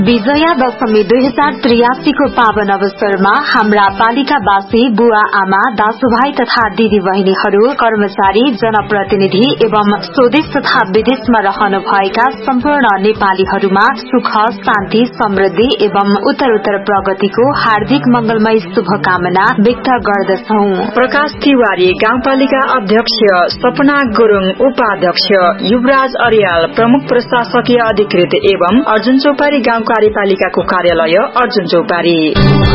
विजया दशमी 2083 को पावन अवसरमा हाम्रा पालिकावासी बुवा आमा दाजुभाइ तथा दिदी बहिनीहरू कर्मचारी जनप्रतिनिधि एवं स्वदेश तथा विदेशमा रहनुभएका सम्पूर्ण नेपालीहरूमा सुख शान्ति समृद्धि एवं उत्तरोत्तर प्रगतिको हार्दिक मंगलमय शुभकामना व्यक्त गर्दछौं। प्रकाश तिवारी गाउँपालिका अध्यक्ष, सपना गुरुङ उपाध्यक्ष, युवराज अर्याल प्रमुख प्रशासकीय अधिकृत एवं अर्जुन चौपारी गाउँ कार्यपालिकाको कार्यालय अर्जुन चौपारी।